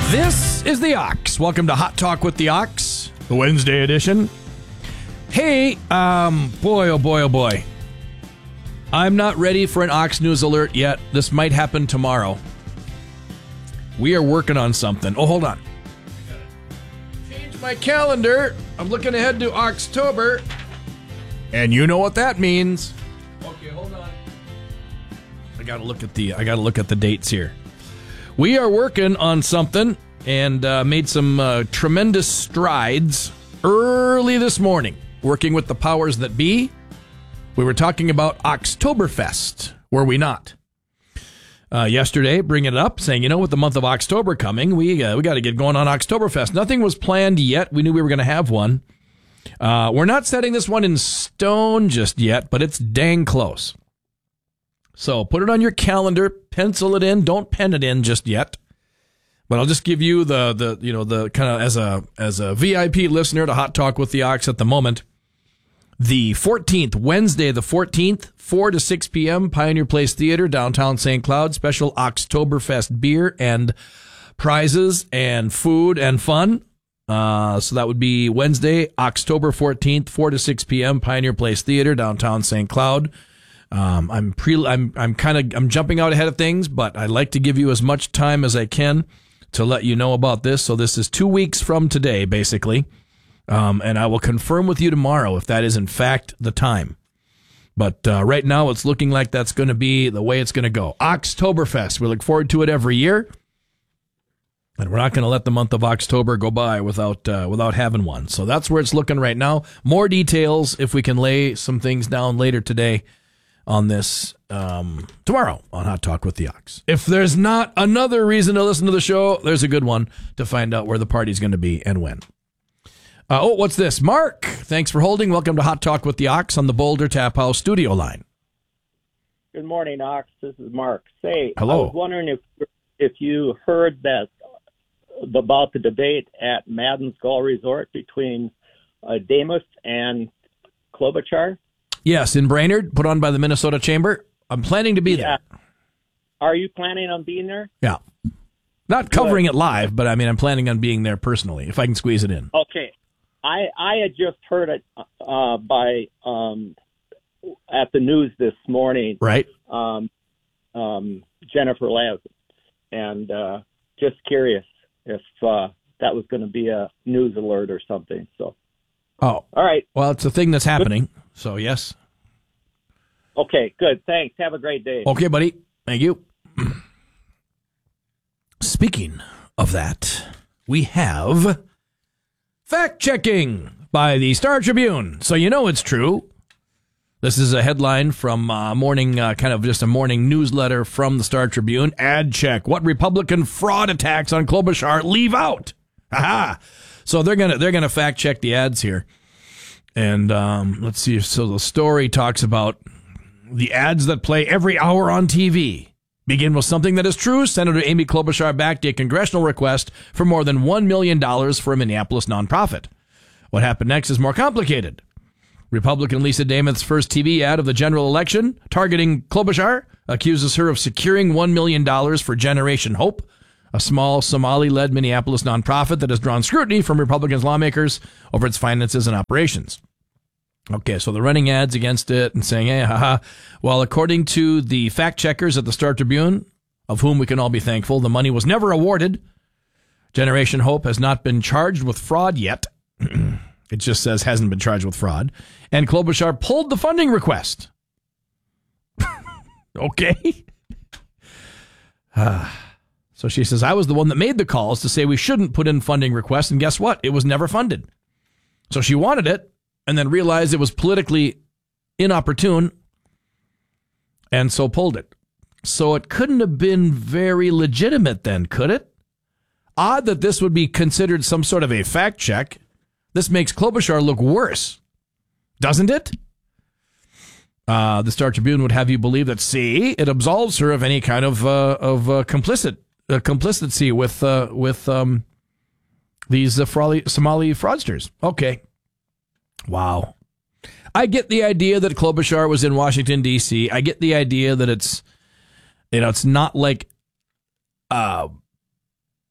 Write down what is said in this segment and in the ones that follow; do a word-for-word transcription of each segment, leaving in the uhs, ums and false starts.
This is the Ox. Welcome to Hot Talk with the Ox, the Wednesday edition. Hey, um, boy, oh boy, oh boy. I'm not ready for an Ox News alert yet. This might happen tomorrow. We are working on something. Oh, hold on. I gotta change my calendar. I'm looking ahead to October. And you know what that means. Okay, hold on. I gotta look at the I gotta look at the dates here. We are working on something and uh, made some uh, tremendous strides early this morning, working with the powers that be. We were talking about Oktoberfest, were we not? Uh, yesterday, bringing it up, saying, you know, with the month of October coming, we uh, we got to get going on Oktoberfest. Nothing was planned yet. We knew we were going to have one. Uh, we're not setting this one in stone just yet, but it's dang close. So put it on your calendar, pencil it in. Don't pen it in just yet. But I'll just give you the the you know the kind of as a as a V I P listener to Hot Talk with the Ox at the moment. The fourteenth, Wednesday the fourteenth, four to six p.m., Pioneer Place Theater, downtown Saint Cloud. Special Oktoberfest beer and prizes and food and fun. Uh, so that would be Wednesday, October fourteenth, four to six p.m., Pioneer Place Theater, downtown Saint Cloud. Um, I'm pre, I'm, I'm kind of, I'm jumping out ahead of things, but I like to give you as much time as I can to let you know about this. So this is two weeks from today, basically. Um, and I will confirm with you tomorrow if that is in fact the time. But, uh, right now it's looking like that's going to be the way it's going to go. Oktoberfest. We look forward to it every year. And we're not going to let the month of October go by without, uh, without having one. So that's where it's looking right now. More details if we can lay some things down later today on this um, tomorrow on Hot Talk with the Ox. If there's not another reason to listen to the show, there's a good one to find out where the party's going to be and when. Uh, oh, what's this? Mark, thanks for holding. Welcome to Hot Talk with the Ox on the Boulder Tap House studio line. Good morning, Ox. This is Mark. Say, hello. I was wondering if if you heard that about the debate at Madden's Golf Resort between uh, Damus and Klobuchar. Yes, in Brainerd, put on by the Minnesota Chamber. I'm planning to be yeah. there. Are you planning on being there? Yeah. Not covering Good. it live, but I mean, I'm planning on being there personally, if I can squeeze it in. Okay. I I had just heard it uh, by um, at the news this morning. Right. Um, um, Jennifer Laz. And uh, just curious if uh, that was going to be a news alert or something. So. Oh. All right. Well, it's a thing that's happening. So, yes. Okay, good. Thanks. Have a great day. Okay, buddy. Thank you. Speaking of that, we have fact-checking by the Star Tribune. So you know it's true. This is a headline from uh, morning, uh, kind of just a morning newsletter from the Star Tribune. Ad check. What Republican fraud attacks on Klobuchar leave out? Aha! So they're gonna they're gonna fact check the ads here. And um, let's see. So the story talks about the ads that play every hour on T V. Begin with something that is true. Senator Amy Klobuchar backed a congressional request for more than one million dollars for a Minneapolis nonprofit. What happened next is more complicated. Republican Lisa Damoth's first T V ad of the general election targeting Klobuchar accuses her of securing one million dollars for Generation Hope, a small Somali-led Minneapolis nonprofit that has drawn scrutiny from Republican lawmakers over its finances and operations. Okay, so they're running ads against it and saying, hey, haha. Well, according to the fact-checkers at the Star Tribune, of whom we can all be thankful, the money was never awarded. Generation Hope has not been charged with fraud yet. It just says hasn't been charged with fraud. And Klobuchar pulled the funding request. Okay. Ah. So she says, I was the one that made the calls to say we shouldn't put in funding requests, and guess what? It was never funded. So she wanted it, and then realized it was politically inopportune, and so pulled it. So it couldn't have been very legitimate then, could it? Odd that this would be considered some sort of a fact check. This makes Klobuchar look worse, doesn't it? Uh, the Star Tribune would have you believe that, see, it absolves her of any kind of uh, of uh, complicit uh, complicity with uh, with um, these uh, Somali, Somali fraudsters. Okay. Wow. I get the idea that Klobuchar was in Washington, D C. I get the idea that it's, you know, it's not like uh,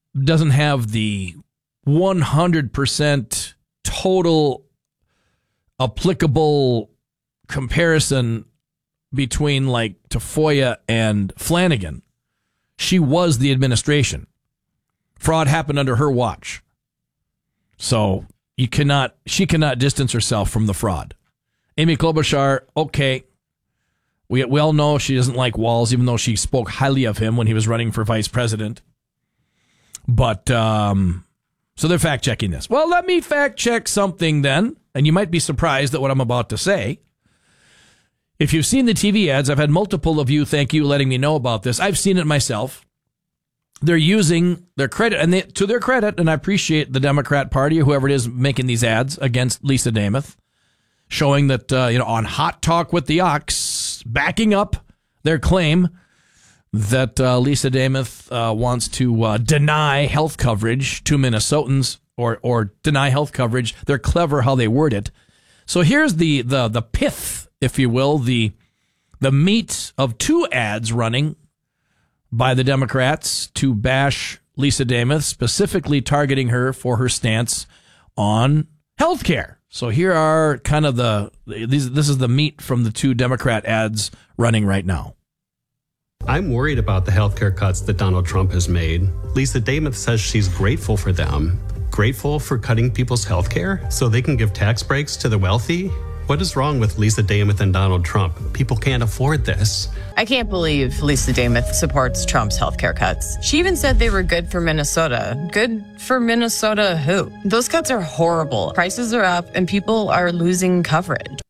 doesn't have the one hundred percent total applicable comparison between like Tafoya and Flanagan. She was the administration. Fraud happened under her watch. So you cannot, she cannot distance herself from the fraud. Amy Klobuchar, okay. We, we all know she doesn't like Walz, even though she spoke highly of him when he was running for vice president. But, um, so they're fact checking this. Well, let me fact check something then. And you might be surprised at what I'm about to say. If you've seen the T V ads, I've had multiple of you, thank you, letting me know about this. I've seen it myself. They're using their credit, and they, to their credit, and I appreciate the Democrat Party or whoever it is making these ads against Lisa Namath, showing that, uh, you know, on Hot Talk with the Ox, backing up their claim that uh, Lisa Namath uh, wants to uh, deny health coverage to Minnesotans or or deny health coverage. They're clever how they word it. So here's the the the pith, if you will, the the meat of two ads running by the Democrats to bash Lisa Namath, specifically targeting her for her stance on health care. So here are kind of the these this is the meat from the two Democrat ads running right now. I'm worried about the healthcare cuts that Donald Trump has made. Lisa Namath says she's grateful for them. Grateful for cutting people's healthcare so they can give tax breaks to the wealthy? What is wrong with Lisa Namath and Donald Trump? People can't afford this. I can't believe Lisa Namath supports Trump's healthcare cuts. She even said they were good for Minnesota. Good for Minnesota who? Those cuts are horrible. Prices are up and people are losing coverage.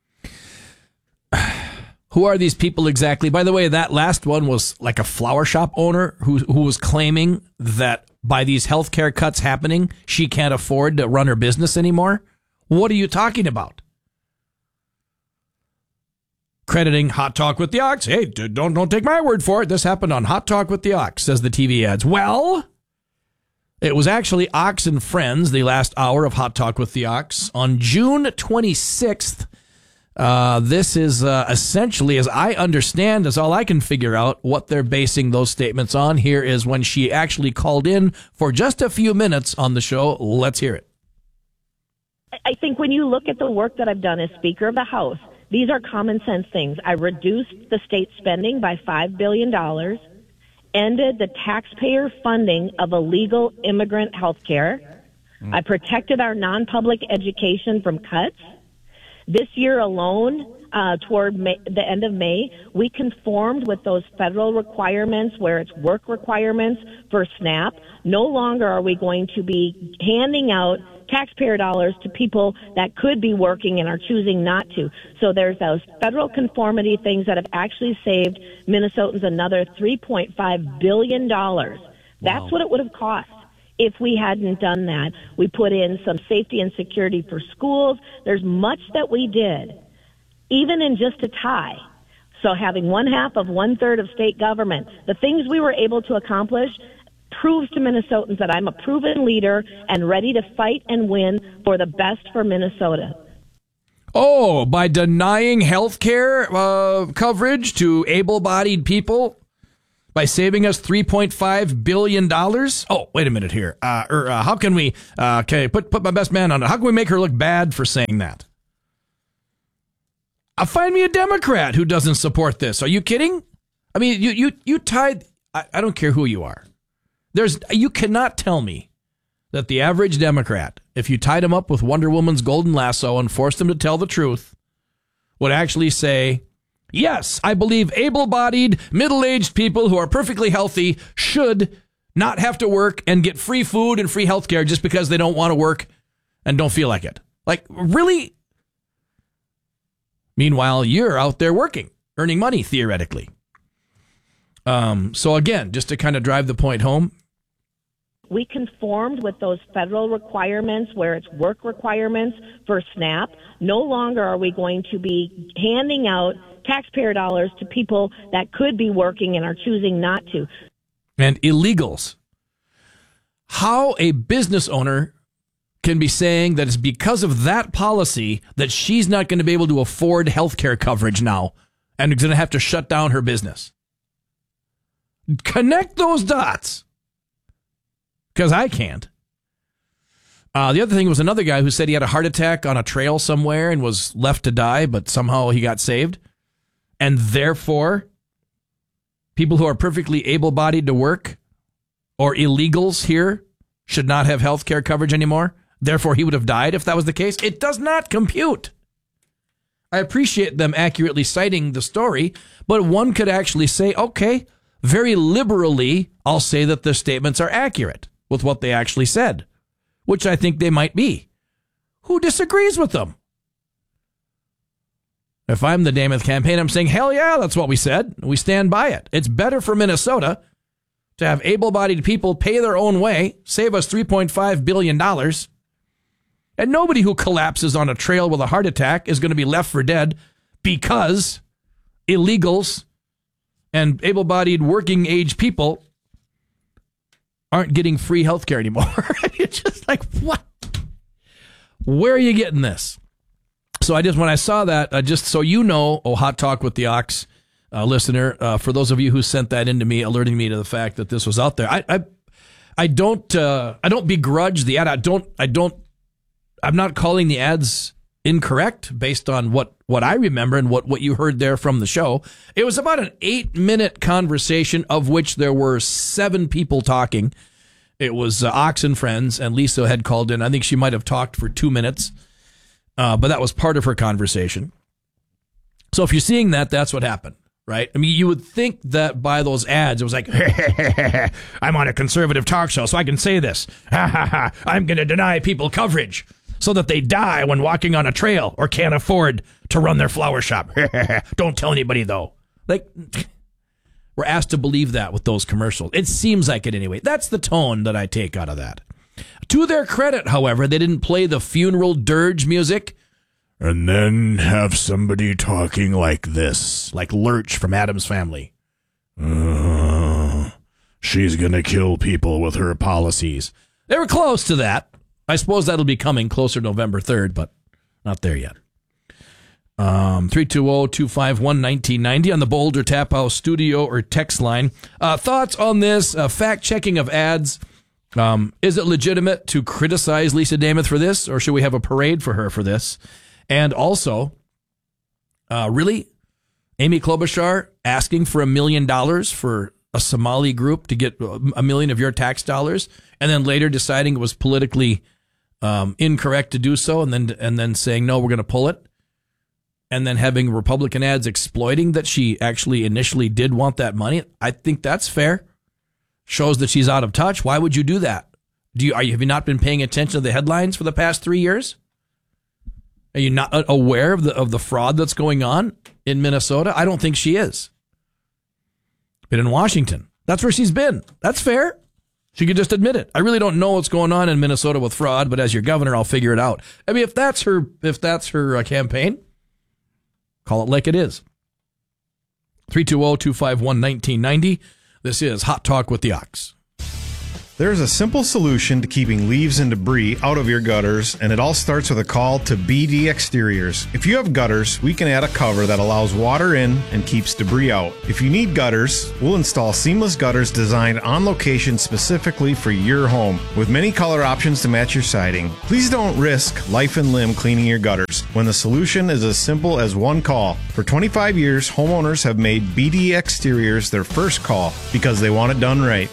Who are these people exactly? By the way, that last one was like a flower shop owner who who was claiming that by these healthcare cuts happening, she can't afford to run her business anymore. What are you talking about? Crediting Hot Talk with the Ox. Hey, don't don't take my word for it. This happened on Hot Talk with the Ox, says the T V ads. Well, it was actually Ox and Friends, the last hour of Hot Talk with the Ox, on June twenty-sixth. Uh, this is uh, essentially, as I understand, is all I can figure out what they're basing those statements on. Here is when she actually called in for just a few minutes on the show. Let's hear it. I think when you look at the work that I've done as Speaker of the House, these are common sense things. I reduced the state spending by five billion dollars, ended the taxpayer funding of illegal immigrant health care. Mm. I protected our non-public education from cuts. This year alone, uh, toward May, the end of May, we conformed with those federal requirements where it's work requirements for SNAP. No longer are we going to be handing out taxpayer dollars to people that could be working and are choosing not to. So there's those federal conformity things that have actually saved Minnesotans another three point five billion dollars. That's wow. what it would have cost if we hadn't done that. We put in some safety and security for schools. There's much that we did, even in just a tie. So having one half of one third of state government, the things we were able to accomplish proves to Minnesotans that I'm a proven leader and ready to fight and win for the best for Minnesota. Oh, by denying health care uh, coverage to able-bodied people? By saving us three point five billion dollars? Oh, wait a minute here. Uh, or, uh, how can we, uh, okay, put, put my best man on it. How can we make her look bad for saying that? I'll find me a Democrat who doesn't support this. Are you kidding? I mean, you, you, you tied, I, I don't care who you are. There's, you cannot tell me that the average Democrat, if you tied him up with Wonder Woman's golden lasso and forced him to tell the truth, would actually say, yes, I believe able-bodied, middle-aged people who are perfectly healthy should not have to work and get free food and free health care just because they don't want to work and don't feel like it. Like, really? Meanwhile, you're out there working, earning money, theoretically. Um, so again, just to kind of drive the point home, we conformed with those federal requirements where it's work requirements for SNAP. No longer are we going to be handing out taxpayer dollars to people that could be working and are choosing not to. And illegals. How a business owner can be saying that it's because of that policy that she's not going to be able to afford health care coverage now and is going to have to shut down her business. Connect those dots. because I can't. Uh, the other thing was another guy who said he had a heart attack on a trail somewhere and was left to die, but somehow he got saved. And therefore, people who are perfectly able-bodied to work or illegals here should not have health care coverage anymore. Therefore, he would have died if that was the case. It does not compute. I appreciate them accurately citing the story, but one could actually say, okay, very liberally, I'll say that the statements are accurate with what they actually said, which I think they might be. Who disagrees with them? If I'm the Dameth campaign, I'm saying, hell yeah, that's what we said. We stand by it. It's better for Minnesota to have able-bodied people pay their own way, save us three point five billion dollars, and nobody who collapses on a trail with a heart attack is going to be left for dead because illegals and able-bodied working-age people aren't getting free health care anymore. It's just like, what? Where are you getting this? So I just, when I saw that, uh, just so you know, oh, Hot Talk with the Ox uh, listener, uh, for those of you who sent that in to me, alerting me to the fact that this was out there, I, I, I don't, uh, I don't begrudge the ad. I don't, I don't, I'm not calling the ads incorrect based on what, what I remember and what, what you heard there from the show. It was about an eight minute conversation of which there were seven people talking. It was uh, Ox and Friends, and Lisa had called in. I think she might have talked for two minutes. Uh, but that was part of her conversation. So if you're seeing that, that's what happened, right? I mean, you would think that by those ads, it was like, I'm on a conservative talk show, so I can say this. I'm going to deny people coverage so that they die when walking on a trail or can't afford to run their flower shop. Don't tell anybody, though. Like, we're asked to believe that with those commercials. It seems like it anyway. That's the tone that I take out of that. To their credit, however, they didn't play the funeral dirge music and then have somebody talking like this, like Lurch from Addams Family. Uh, she's going to kill people with her policies. They were close to that. I suppose that'll be coming closer November third, but not there yet. Um, three two zero, two five one, one nine nine zero on the Boulder Tap House studio or text line. Uh, thoughts on this uh, fact-checking of ads? Um, is it legitimate to criticize Lisa Dameth for this, or should we have a parade for her for this? And also, uh, really, Amy Klobuchar asking for a million dollars for a Somali group to get a million of your tax dollars, and then later deciding it was politically um, incorrect to do so, and then and then saying no, we're going to pull it, and then having Republican ads exploiting that she actually initially did want that money. I think that's fair. Shows that she's out of touch. Why would you do that? Do you, are you, have you not been paying attention to the headlines for the past three years? Are you not aware of the of the fraud that's going on in Minnesota? I don't think she is. But in Washington, that's where she's been. That's fair. She could just admit it. I really don't know what's going on in Minnesota with fraud, but as your governor, I'll figure it out. I mean, if that's her, if that's her uh, campaign, call it like it is. three two zero, two five one, one nine nine zero. This is Hot Talk with the Ox. There's a simple solution to keeping leaves and debris out of your gutters, and it all starts with a call to B D Exteriors. If you have gutters, we can add a cover that allows water in and keeps debris out. If you need gutters, we'll install seamless gutters designed on location specifically for your home, with many color options to match your siding. Please don't risk life and limb cleaning your gutters when the solution is as simple as one call. For twenty-five years, homeowners have made B D Exteriors their first call because they want it done right.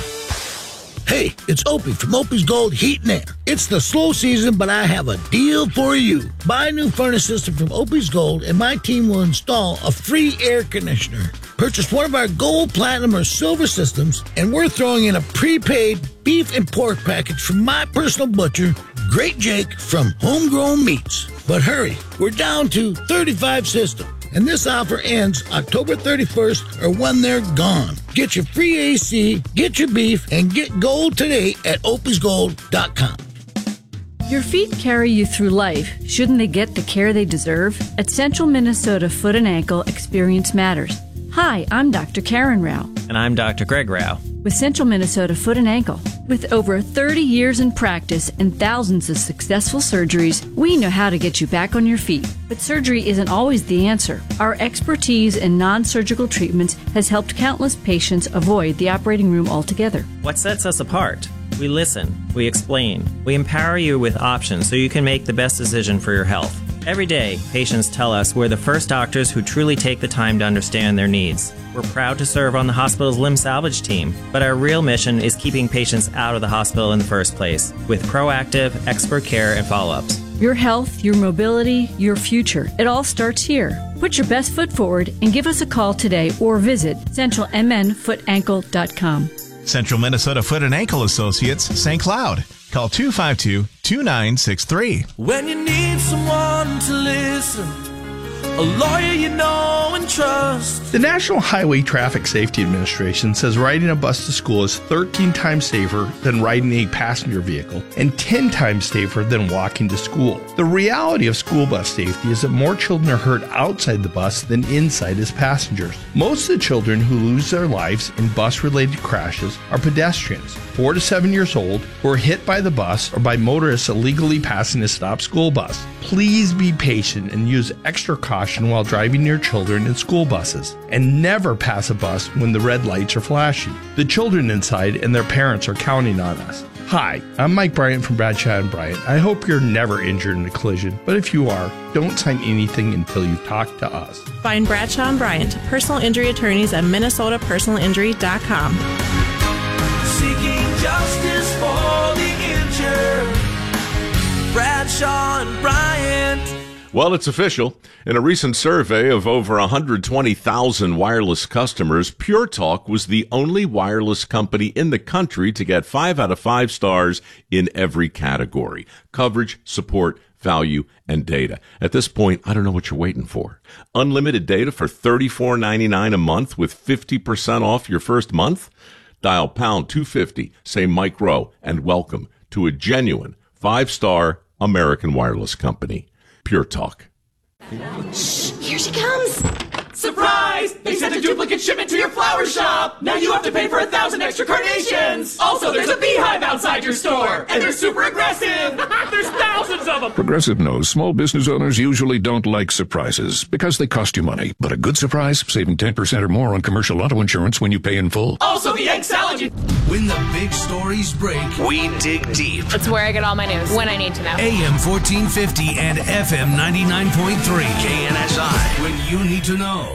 Hey, it's Opie from Opie's Gold Heat and Air. It's the slow season, but I have a deal for you. Buy a new furnace system from Opie's Gold, and my team will install a free air conditioner. Purchase one of our gold, platinum, or silver systems, and we're throwing in a prepaid beef and pork package from my personal butcher, Great Jake from Homegrown Meats. But hurry, we're down to thirty-five systems. And this offer ends October thirty-first or when they're gone. Get your free A C, get your beef, and get gold today at opies gold dot com. Your feet carry you through life. Shouldn't they get the care they deserve? At Central Minnesota Foot and Ankle, experience matters. Hi, I'm Doctor Karen Rao. And I'm Doctor Greg Rao. With Central Minnesota Foot and Ankle. With over thirty years in practice and thousands of successful surgeries, we know how to get you back on your feet. But surgery isn't always the answer. Our expertise in non-surgical treatments has helped countless patients avoid the operating room altogether. What sets us apart? We listen, we explain, we empower you with options so you can make the best decision for your health. Every day, patients tell us we're the first doctors who truly take the time to understand their needs. We're proud to serve on the hospital's limb salvage team, but our real mission is keeping patients out of the hospital in the first place with proactive, expert care and follow-ups. Your health, your mobility, your future. It all starts here. Put your best foot forward and give us a call today or visit central m n foot ankle dot com. Central Minnesota Foot and Ankle Associates, Saint Cloud. Call two five two, two nine six three. When you need someone to listen, a lawyer you know and trust. The National Highway Traffic Safety Administration says riding a bus to school is thirteen times safer than riding a passenger vehicle and ten times safer than walking to school. The reality of school bus safety is that more children are hurt outside the bus than inside as passengers. Most of the children who lose their lives in bus-related crashes are pedestrians, four to seven years old, who are hit by the bus or by motorists illegally passing a stopped school bus. Please be patient and use extra caution while driving your children in school buses, and never pass a bus when the red lights are flashing. The children inside and their parents are counting on us. Hi, I'm Mike Bryant from Bradshaw and Bryant. I hope you're never injured in a collision, but if you are, don't sign anything until you talk to us. Find Bradshaw and Bryant, personal injury attorneys at minnesota personal injury dot com. Seeking justice for the injured. Bradshaw and Bryant. Well, it's official. In a recent survey of over one hundred twenty thousand wireless customers, Pure Talk was the only wireless company in the country to get five out of five stars in every category: coverage, support, value, and data. At this point, I don't know what you're waiting for. Unlimited data for thirty-four ninety-nine a month with fifty percent off your first month? Dial pound two fifty, say Mike Rowe, and welcome to a genuine five-star American wireless company. Pure Talk. Shh, here she comes. Surprise! They sent a duplicate shipment to your flower shop! Now you have to pay for a thousand extra carnations! Also, there's a beehive outside your store! And they're super aggressive! There's thousands of them! Progressive knows small business owners usually don't like surprises because they cost you money. But a good surprise, saving ten percent or more on commercial auto insurance when you pay in full. Also, the egg salad you... When the big stories break, we dig deep. It's where I get all my news, when I need to know. A M fourteen fifty and F M ninety-nine point three. K N S I. When you need to know.